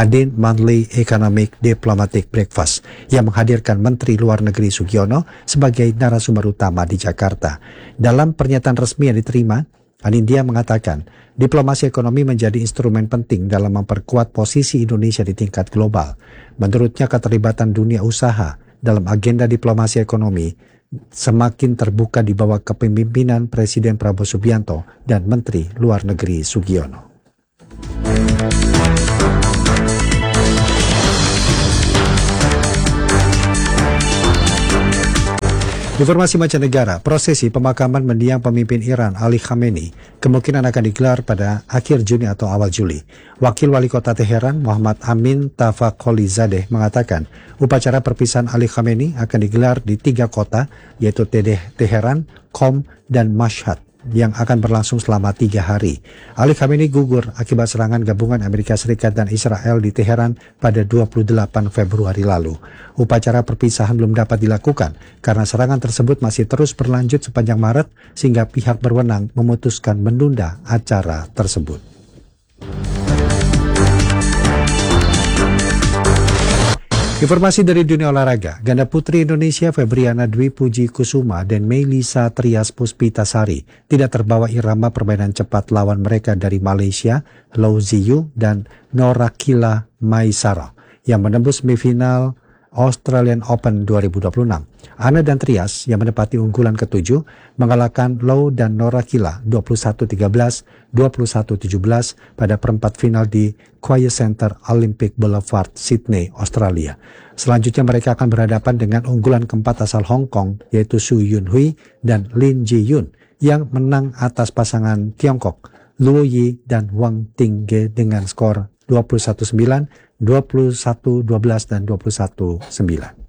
Adin Monthly Economic Diplomatic Breakfast yang menghadirkan Menteri Luar Negeri Sugiono sebagai narasumber utama di Jakarta. Dalam pernyataan resmi yang diterima, Anindya mengatakan, diplomasi ekonomi menjadi instrumen penting dalam memperkuat posisi Indonesia di tingkat global. Menurutnya, keterlibatan dunia usaha dalam agenda diplomasi ekonomi semakin terbuka di bawah kepemimpinan Presiden Prabowo Subianto dan Menteri Luar Negeri Sugiono. Informasi mancanegara, prosesi pemakaman mendiang pemimpin Iran Ali Khamenei kemungkinan akan digelar pada akhir Juni atau awal Juli. Wakil Wali Kota Teheran Muhammad Amin Tafakholizadeh mengatakan upacara perpisahan Ali Khamenei akan digelar di 3 kota yaitu Teheran, Qom, dan Mashhad yang akan berlangsung selama 3 hari. Ali Khamenei gugur akibat serangan gabungan Amerika Serikat dan Israel di Teheran pada 28 Februari lalu. Upacara perpisahan belum dapat dilakukan karena serangan tersebut masih terus berlanjut sepanjang Maret sehingga pihak berwenang memutuskan menunda acara tersebut. Informasi dari dunia olahraga, ganda putri Indonesia Febriana Dwi Puji Kusuma dan Melisa Trias Puspitasari tidak terbawa irama permainan cepat lawan mereka dari Malaysia, Lau Ziyu dan Norakila Maisara yang menembus semifinal Australian Open 2026. Ana dan Trias yang menepati unggulan ke-7 mengalahkan Lau dan Norakila 21-13, 21-17 pada perempat final di Quay Center Olympic Boulevard, Sydney, Australia. Selanjutnya mereka akan berhadapan dengan unggulan keempat asal Hong Kong yaitu Su Yunhui dan Lin Ji-yun yang menang atas pasangan Tiongkok Luo Yi dan Wang Tingge dengan skor 21-9, 21-12 dan 21-9.